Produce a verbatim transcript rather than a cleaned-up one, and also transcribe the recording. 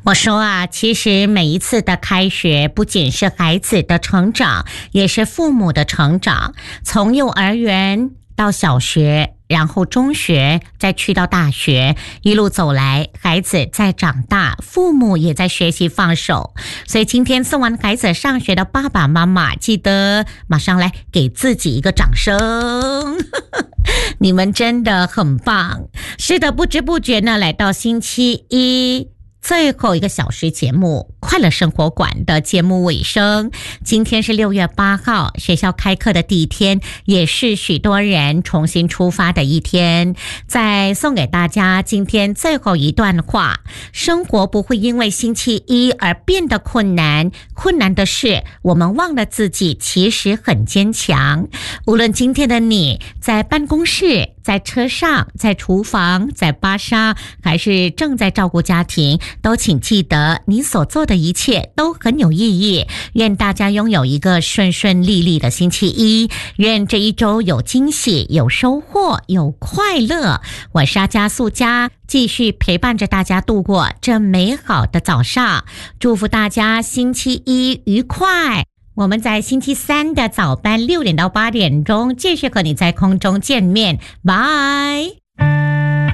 我说啊，其实每一次的开学不仅是孩子的成长，也是父母的成长。从幼儿园到小学，然后中学，再去到大学，一路走来，孩子在长大，父母也在学习放手。所以今天送完孩子上学的爸爸妈妈，记得马上来给自己一个掌声。你们真的很棒。是的，不知不觉呢，来到星期一最后一个小时节目快乐生活馆的节目尾声。今天是六月八号，学校开课的第一天，也是许多人重新出发的一天。再送给大家今天最后一段话：生活不会因为星期一而变得困难，困难的是我们忘了自己其实很坚强。无论今天的你在办公室，在车上，在厨房，在巴莎，还是正在照顾家庭，都请记得你所做的一切都很有意义。愿大家拥有一个顺顺利利的星期一，愿这一周有惊喜，有收获，有快乐。我是阿加素佳，继续陪伴着大家度过这美好的早上，祝福大家星期一愉快。我们在星期三的早班六点到八点钟继续和你在空中见面，拜。